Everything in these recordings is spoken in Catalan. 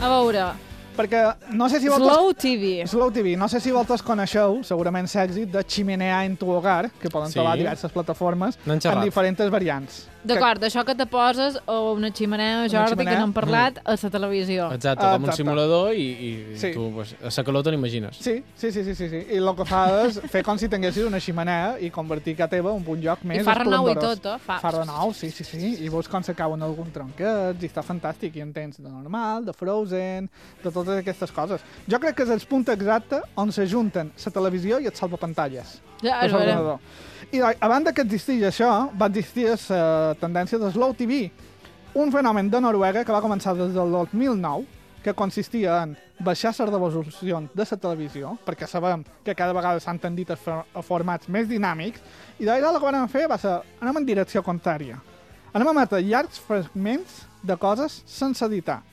A veure... Perquè no sé si Slow TV. No sé si vosaltres coneixeu, segurament l'èxit de Chimenea en tu hogar, que poden trobar diverses plataformes en diferents variants. D'acord, això que te poses o una ximenea, Jordi, que n'hem parlat, a la televisió. Exacte, com un simulador i tu a la calor te n'imagines. Sí. I el que fa és fer com si tinguessis una ximenea i convertir que teva en un lloc més esplendorós. I fa renou i tot, Fa renou, sí. I veus com s'acaben alguns tronquets i està fantàstic. I en tens de normal, de Frozen, de totes aquestes coses. Jo crec que és el punt exacte on s'ajunten la televisió i el salvapantalles. Ja, és vera. I a banda que existeix això, va existir la tendència de Slow TV, un fenomen de Noruega que va començar des del 2009, que consistia en baixar les resolucions de la televisió, perquè sabem que cada vegada s'han tendit a formats més dinàmics, i d'allà el que vam fer va ser, anem en direcció contrària. Anem a emetre llargs fragments de coses sense editar.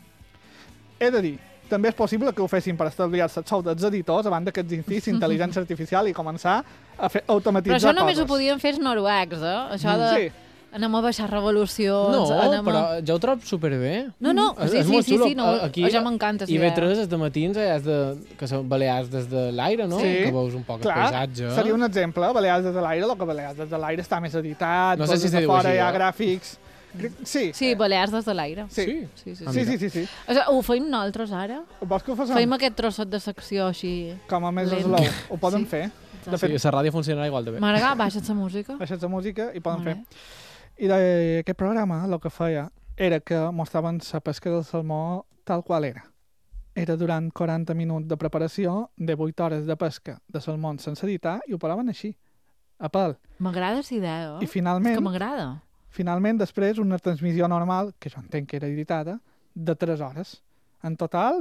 He de dir, també és possible que ho fessin per estalviar-se el sou dels editors abans que existís intel·ligència artificial i començar a automatitzar coses. Però això només ho podien fer els noruecs, Això de... Sí. Anem a baixar revolucions... Però jo ho trobo superbé. No, sí, això m'encanta. IB3 és de matins, que són Balears des de l'aire, no? Sí, que veus un poc el paisatge. Seria un exemple, Balears des de l'aire, el que Balears des de l'aire està més editat, no sé si se diu fora hi ha gràfics... Sí, Balears des de l'aire. Sí. O sigui, ho feim nosaltres ara? Vols que ho facem? Feim aquest trossot de secció així... Com a més slow. Ho poden fer. De fet, la ràdio funcionarà igual de bé. Maragà, baixa't la música. Baixa't la música i poden fer. I aquest programa el que feia era que mostraven la pesca del salmó tal qual era. Era durant 40 minuts de preparació, de 8 hores de pesca de salmons sense editar, i ho paraven així, a pèl. M'agrada la idea, I finalment... És que m'agrada. Finalment, després, una transmissió normal, que jo entenc que era editada, de 3 hores. En total,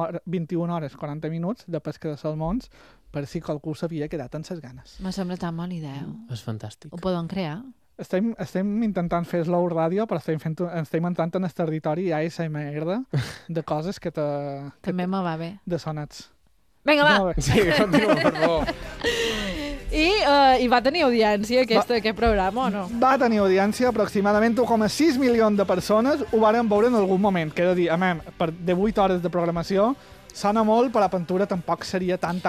21 hores, 40 minuts de pesca de salmons, per si qualcú s'havia quedat amb ses ganes. Me sembla tan bona idea. És fantàstic. Ho poden crear. Estem intentant fer slow ràdio, però estem entrant en el territori ASMR de coses que també me va bé. De sonats. Vinga, va! Sí, continua, per favor. I va tenir audiència aquest programa, o no? Va tenir audiència, aproximadament 1,6 milions de persones ho varen veure en algun moment. Que he de dir, de 8 hores de programació, sona molt, però la pintura tampoc seria tan.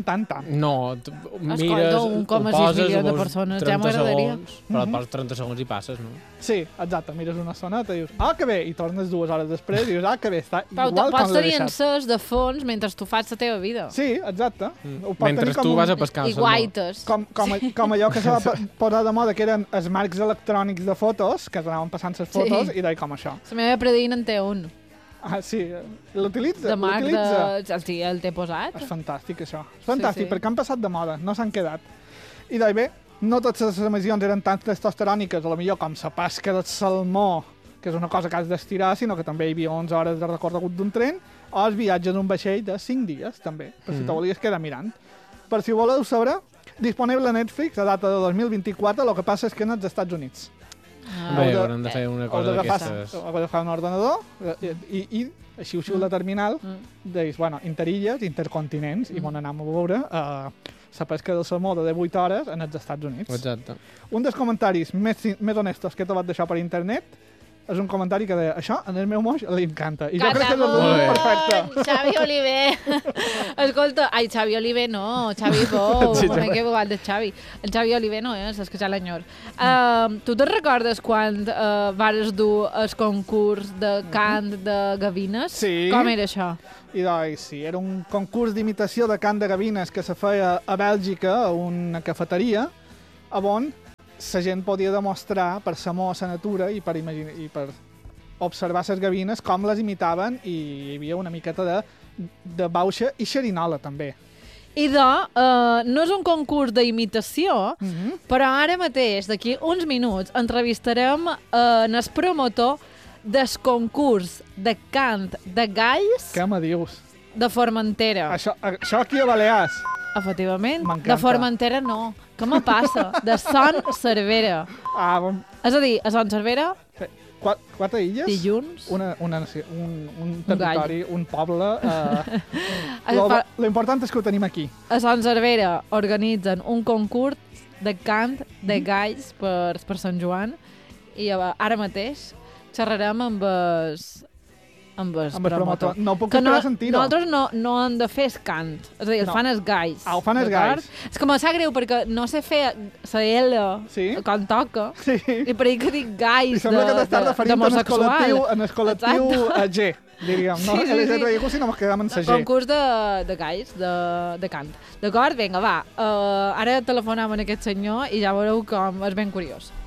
No, mires, ho poses, milions de persones, ja m'agradaria. Però et poses 30 segons i passes, no? Sí, exacte, mires una soneta i dius, que bé, i tornes 2 hores després i dius, que bé, està però igual com l'he deixat. Pots tenir encès de fons mentre tu fas la teva vida. Sí, exacte. Mentre tu vas a pescar. I guaites. Com allò que se va posar de moda, que eren els marcs electrònics de fotos, que anaven passant les fotos, i deia com això. La meva predina en té un. Sí, l'utilitza. De marc el té posat. És fantàstic, això. És fantàstic, perquè han passat de moda, no s'han quedat. I deia, bé, no totes les emissions eren tan testosteròniques, potser com la pesca del salmó, que és una cosa que has d'estirar, sinó que també hi havia 11 hores de recorregut d'un tren, o els viatges d'un vaixell de 5 dies, també, per si te volies quedar mirant. Per si ho voleu saber, disponible a Netflix a data de 2024, el que passa és que en els Estats Units. Bé, haurem de fer una cosa d'aquestes. Heu d'agafar un ordenador i així la terminal, deis, interilles, intercontinents, i on anem a veure la pesca del salmó de 18 hores en els Estats Units. Exacte. Un dels comentaris més honestos que he trobat d'això per internet és un comentari que deia, això en el meu moix li encanta. I jo crec que és el perfecte. Xavi Oliver. Escolta, Xavi Oliver no, Xavi Pou, m'he equivocat de Xavi. El Xavi Oliver no és que ja l'enyor. Tu te'n recordes quan vares dur el concurs de cant de gavines? Sí. Com era això? I doncs, sí, era un concurs d'imitació de cant de gavines que se feia a Bèlgica, a una cafeteria, on la gent podia demostrar per l'amor a la natura i per observar les gavines com les imitaven, i hi havia una miqueta de bauxa i xerinola també. I no és un concurs d'imitació, però ara mateix, d'aquí uns minuts, entrevistarem el promotor del concurs de cant de galls. Què me dius? De Formentera. Això aquí a Balears. Efectivament. De Formentera no. Què me passa? De Son Cervera. És a dir, a Son Cervera... 4 illes? Dilluns. Un territori, un poble... L'important és que ho tenim aquí. A Son Cervera organitzen un concurs de cant de galls per Sant Joan, i ara mateix xerrarem amb amb el Amb el promotor. promotor. No puc Que esperar a sentir-ho. nosaltres no hem de fer el cant. És a dir, el fan els gais. Ho fan els d'acord? gais. És que me sap greu perquè no sé fer la L Sí. quan toca. Sí. I per ahir que dic I gais sembla que t'estàs referint en el col·lectiu, Exacte. G, diríem, no? Sí, sí, sí. LGTBIQ, si no ens quedem en la G. Concurs de gais, de cant. D'acord? Vinga, va. Ara telefonem a aquest senyor i ja veureu com és ben curiós.